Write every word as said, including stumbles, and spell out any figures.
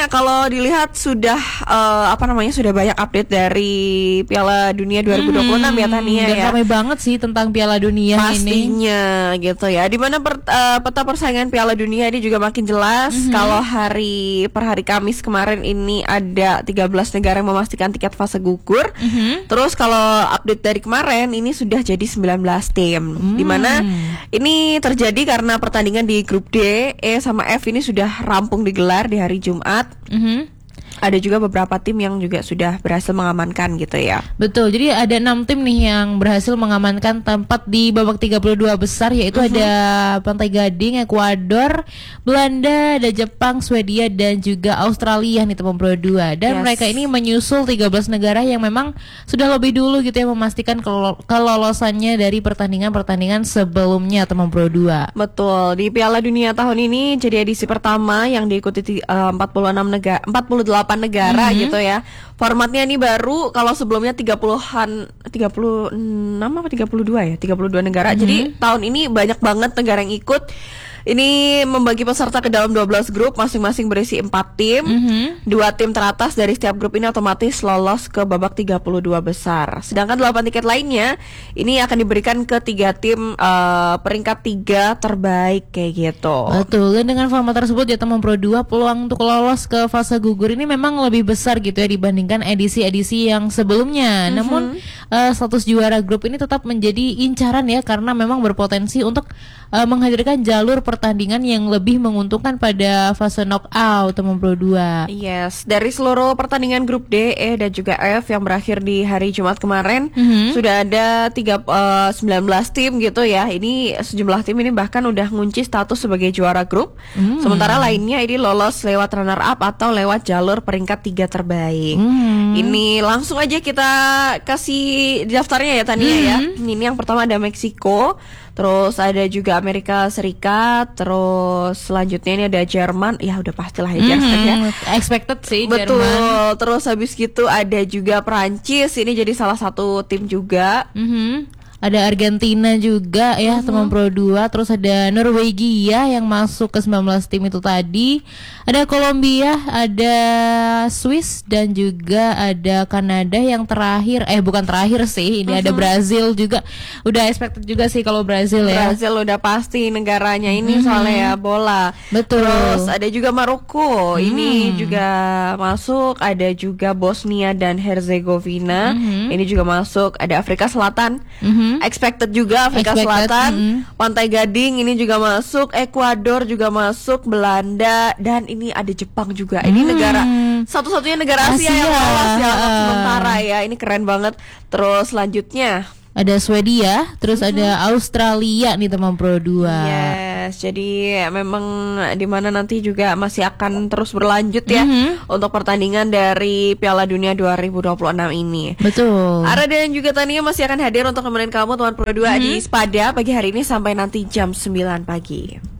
Tania, kalau dilihat sudah uh, apa namanya sudah banyak update dari Piala Dunia dua ribu dua puluh enam hmm, ya Tania dan ya. ramai banget sih tentang Piala Dunia pastinya, ini. Pastinya gitu ya. Di mana per, uh, peta persaingan Piala Dunia ini juga makin jelas. Mm-hmm. Kalau hari per hari Kamis kemarin ini ada tiga belas negara yang memastikan tiket fase gugur. Mm-hmm. Terus kalau update dari kemarin ini sudah jadi sembilan belas tim. Mm. Di mana ini terjadi karena pertandingan di grup D, E sama F ini sudah rampung digelar di hari Jumat. Mm-hmm. Ada juga beberapa tim yang juga sudah berhasil mengamankan gitu ya. Betul, jadi ada enam tim nih yang berhasil mengamankan tempat di babak tiga puluh dua besar, yaitu uh-huh. ada Pantai Gading, Ekuador, Belanda, ada Jepang, Swedia, dan juga Australia nih teman Pro dua. Dan yes. mereka ini menyusul tiga belas negara yang memang sudah lebih dulu gitu ya memastikan kelol- kelolosannya dari pertandingan-pertandingan sebelumnya teman Pro dua. Betul, di Piala Dunia tahun ini jadi edisi pertama yang diikuti uh, empat puluh enam negara, empat puluh delapan negara mm-hmm. gitu ya. Formatnya ini baru, kalau sebelumnya tiga puluhan, tiga puluh enam apa tiga puluh dua ya? tiga puluh dua negara. Mm-hmm. Jadi tahun ini banyak banget negara yang ikut. Ini membagi peserta ke dalam dua belas grup, masing-masing berisi empat tim. Mm-hmm. Dua tim teratas dari setiap grup ini otomatis lolos ke babak tiga puluh dua besar. Sedangkan delapan tiket lainnya ini akan diberikan ke tiga tim uh, peringkat tiga terbaik kayak gitu. Betul, dan dengan format tersebut ya teman Pro dua, peluang untuk lolos ke fase gugur ini memang lebih besar gitu ya dibandingkan edisi-edisi yang sebelumnya. Mm-hmm. Namun uh, status juara grup ini tetap menjadi incaran ya, karena memang berpotensi untuk uh, menghadirkan jalur pertandingan yang lebih menguntungkan pada fase knockout teman Pro dua. Yes, dari seluruh pertandingan grup D, E dan juga F yang berakhir di hari Jumat kemarin, mm-hmm. sudah ada tiga, uh, sembilan belas tim gitu ya. Ini sejumlah tim ini bahkan udah ngunci status sebagai juara grup. Mm. Sementara lainnya ini lolos lewat runner up atau lewat jalur peringkat tiga terbaik. Mm. Ini langsung aja kita kasih daftarnya ya Tania mm-hmm. ya. Ini yang pertama ada Meksiko, terus ada juga Amerika Serikat, terus selanjutnya ini ada Jerman. Ya udah pastilah ya Jerman mm, ya. Expected sih Betul. Jerman. Terus habis gitu ada juga Perancis. Ini jadi salah satu tim juga. Mm-hmm. Ada Argentina juga ya uh-huh. teman Pro dua. Terus ada Norwegia yang masuk ke sembilan belas tim itu tadi. Ada Kolombia, ada Swiss, dan juga ada Kanada yang terakhir. Eh bukan terakhir sih, ini uh-huh. ada Brazil juga. Udah expected juga sih kalau Brazil ya. Brazil udah pasti negaranya ini uh-huh. soalnya ya bola. Betul. Terus ada juga Maroko. Hmm. Ini juga masuk. Ada juga Bosnia dan Herzegovina. Uh-huh. Ini juga masuk. Ada Afrika Selatan. Uh-huh. Expected juga Afrika Expected, Selatan, mm-hmm. Pantai Gading ini juga masuk, Ekuador juga masuk, Belanda, dan ini ada Jepang juga. Ini mm. negara satu-satunya negara Asia, Asia yang lolos ya uh. sementara ya. Ini keren banget. Terus selanjutnya ada Swedia, terus mm-hmm. ada Australia nih teman Pro dua. Yes, jadi memang di mana nanti juga masih akan terus berlanjut ya mm-hmm. untuk pertandingan dari Piala Dunia dua ribu dua puluh enam ini. Betul. Ara dan juga Tania masih akan hadir untuk nemenin kamu teman Pro dua mm-hmm. di Spada pagi hari ini sampai nanti jam sembilan pagi.